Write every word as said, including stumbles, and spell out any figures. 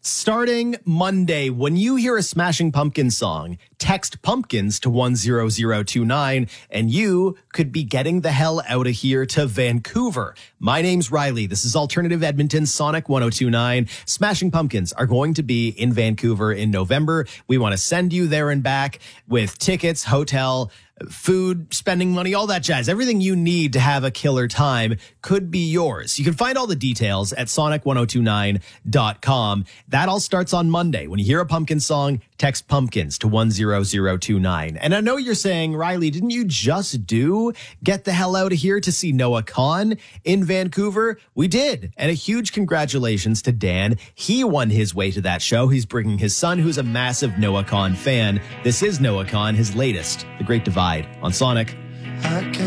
Starting Monday, when you hear a Smashing Pumpkins song, text pumpkins to one zero zero two nine and you could be getting the hell out of here to Vancouver. My name's Riley. This is Alternative Edmonton Sonic one oh two nine. Smashing Pumpkins are going to be in Vancouver in November. We want to send you there and back with tickets, hotel, food, spending money, all that jazz. Everything you need to have a killer time could be yours. You can find all the details at sonic one oh two nine dot com. That all starts on Monday. When you hear a pumpkin song, text pumpkins to one zero zero two nine. And I know you're saying, Riley, didn't you just do Get the Hell Out of Here to see Noah Kahan in Vancouver? We did. And a huge congratulations to Dan. He won his way to that show. He's bringing his son, who's a massive Noah Kahan fan. This is Noah Kahan, his latest, The Great Divide, on Sonic. I can't